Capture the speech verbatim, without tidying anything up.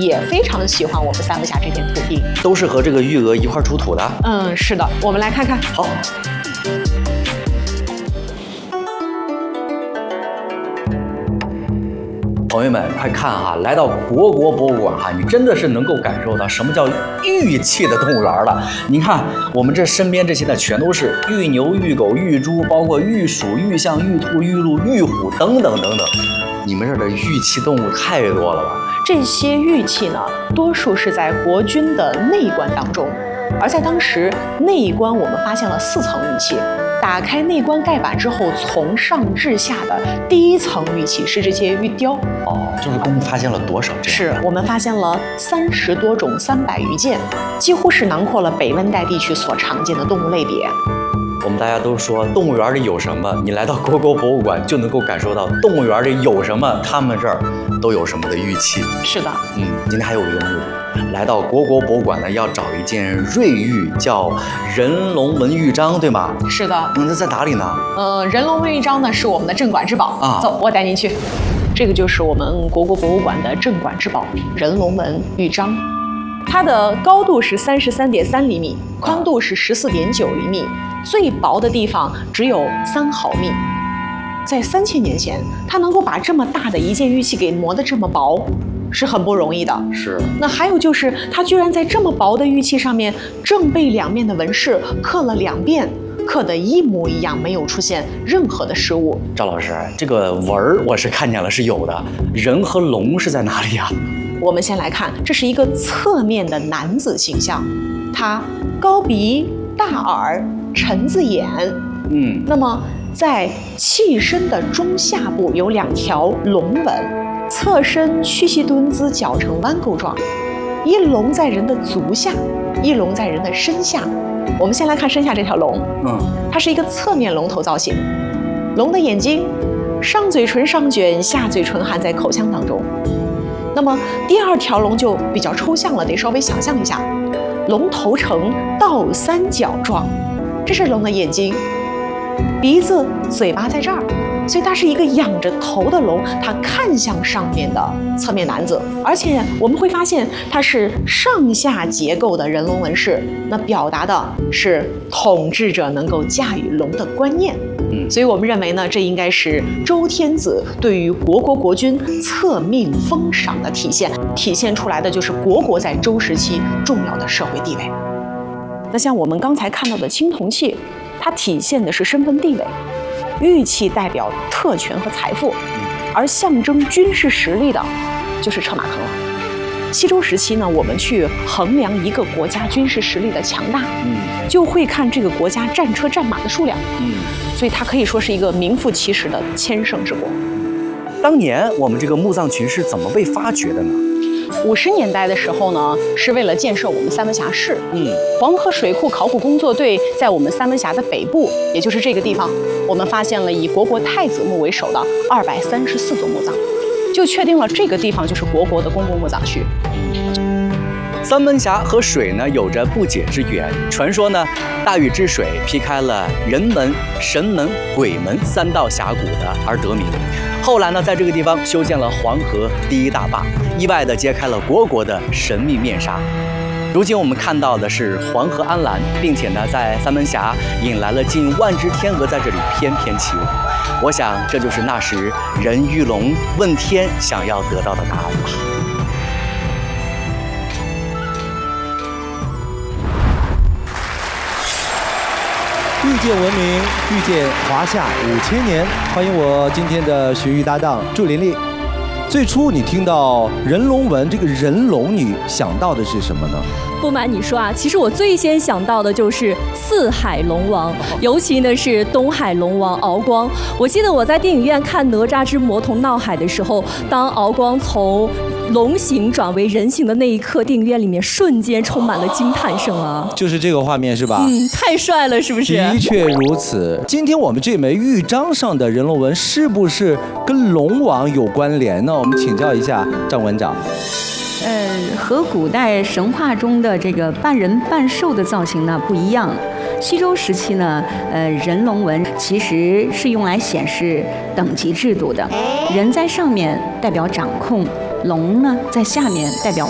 也非常喜欢我们三不峡这片土地， 都是和这个玉鹅一块出土的。 嗯，是的，我们来看看。 好。朋友们，快看哈！来到国国博物馆哈，你真的是能够感受到什么叫玉器的动物园了。你看，我们这身边这些呢，全都是玉牛、玉狗、玉猪，包括玉鼠、玉象、玉兔、玉鹿、玉虎等等等等。你们这儿的玉器动物太多了吧？ 这些玉器呢，多数是在国君的内棺当中，而在当时内棺我们发现了四层玉器。打开内棺盖板之后，从上至下的第一层玉器是这些玉雕。 哦，就是共发现了多少件？ 是我们发现了三十多种，三百余件，几乎是囊括了北温带地区所常见的动物类别。 我们大家都说动物园里有什么，你来到国国博物馆就能够感受到动物园里有什么，他们这儿都有什么的玉器。 是的， 嗯，今天还有一个目的，来到国国博物馆呢，要找一件瑞玉，叫人龙纹玉章，对吗？ 是的。 嗯，那在哪里呢？ 呃，人龙纹玉章呢是我们的镇馆之宝啊， 走，我带您去。这个就是我们国国博物馆的镇馆之宝人龙纹玉章。它的高度是三十三点三厘米，宽度是十四点九厘米，最薄的地方只有三毫米。在三千年前，它能够把这么大的一件玉器给磨得这么薄，是很不容易的。 是。 那还有就是，它居然在这么薄的玉器上面，正背两面的纹饰刻了两遍，刻得一模一样，没有出现任何的失误。 赵老师，这个纹儿我是看见了，是有的。人和龙是在哪里呀？ 我们先来看，这是一个侧面的男子形象，他高鼻、大耳、沉字眼。 嗯， 那么在器身的中下部有两条龙纹，侧身屈膝蹲姿，脚呈弯钩状。一龙在人的足下，一龙在人的身下。我们先来看身下这条龙， 嗯， 它是一个侧面龙头造型，龙的眼睛，上嘴唇上卷，下嘴唇含在口腔当中。那么第二条龙就比较抽象了，得稍微想象一下，龙头呈倒三角状，这是龙的眼睛，鼻子、嘴巴在这儿，所以它是一个仰着头的龙，它看向上面的侧面男子，而且我们会发现它是上下结构的人龙纹饰，那表达的是统治者能够驾驭龙的观念。嗯，所以我们认为呢，这应该是周天子对于国国国君册命封赏的体现，体现出来的就是国国在周时期重要的社会地位。那像我们刚才看到的青铜器，它体现的是身份地位，玉器代表特权和财富，而象征军事实力的就是车马坑了。西周时期呢，我们去衡量一个国家军事实力的强大，嗯，就会看这个国家战车战马的数量，嗯，所以它可以说是一个名副其实的千乘之国。 当年我们这个墓葬群是怎么被发掘的呢？ 五十年代的时候呢，是为了建设我们三温峡市，嗯，黄河水库考古工作队在我们三温峡的北部，也就是这个地方，我们发现了以国国太子墓为首的二百三十四座墓葬。就确定了这个地方就是国国的公共墓葬区。 三温峡和水呢有着不解之缘，传说呢，大禹治水劈开了人门、神门、鬼门三道峡谷的而得名。后来呢，在这个地方修建了黄河第一大坝，意外地揭开了国国的神秘面纱。如今我们看到的是黄河安澜，并且呢，在三温峡引来了近万只天鹅在这里翩翩起舞。我想，这就是那时人与龙问天想要得到的答案吧。 遇见文明，遇见华夏五千年。欢迎我今天的学艺搭档祝琳琳。最初你听到人龙纹这个人龙，你想到的是什么呢？ 不瞒你说啊，其实我最先想到的就是四海龙王，尤其呢是东海龙王敖光。我记得我在电影院看《哪吒之魔童闹海》的时候，当敖光从龙形转为人形的那一刻，电影院里面瞬间充满了惊叹声啊！ 就是这个画面是吧？ 嗯，太帅了，是不是？ 的确如此。今天我们这枚玉章上的人龙纹是不是跟龙王有关联呢？我们请教一下张馆长。 呃，和古代神话中的这个半人半兽的造型呢不一样。西周时期呢，呃，人龙纹其实是用来显示等级制度的，人在上面代表掌控，龙呢在下面代表